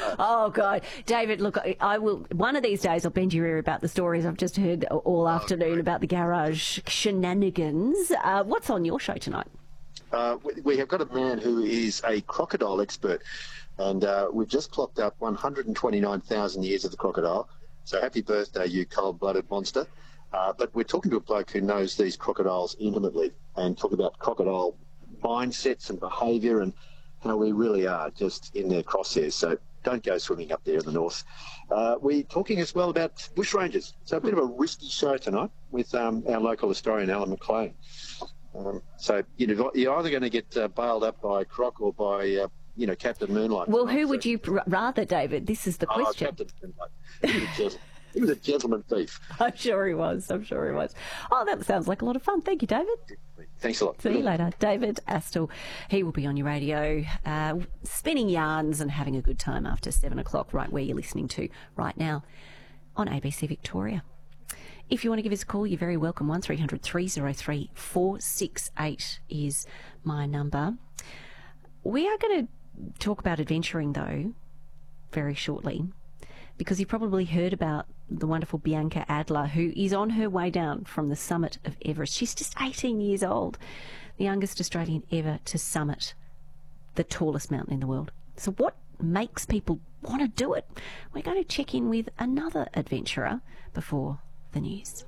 Oh, God. David, look, I will. One of these days I'll bend your ear about the stories I've just heard all afternoon about the garage shenanigans. What's on your show tonight? We have got a man who is a crocodile expert, and we've just clocked up 129,000 years of the crocodile. So happy birthday, you cold-blooded monster. But we're talking to a bloke who knows these crocodiles intimately and talk about crocodile mindsets and behaviour and how we really are just in their crosshairs. So don't go swimming up there in the north. We're talking as well about bushrangers. So a bit of a risky show tonight with our local historian, Alan McLean. So you're either going to get bailed up by Croc or by Captain Moonlight. Well, who would you rather, David? This is the question. Captain Moonlight. He was a gentleman thief. I'm sure he was. Oh, that sounds like a lot of fun. Thank you, David. Thanks a lot. See you later. David Astle. He will be on your radio, spinning yarns and having a good time after 7 o'clock, right where you're listening to right now on ABC Victoria. If you want to give us a call, you're very welcome. 1300 303 468 is my number. We are going to talk about adventuring, though, very shortly, because you probably heard about the wonderful Bianca Adler, who is on her way down from the summit of Everest. She's just 18 years old, the youngest Australian ever to summit the tallest mountain in the world. So what makes people want to do it? We're going to check in with another adventurer before the news.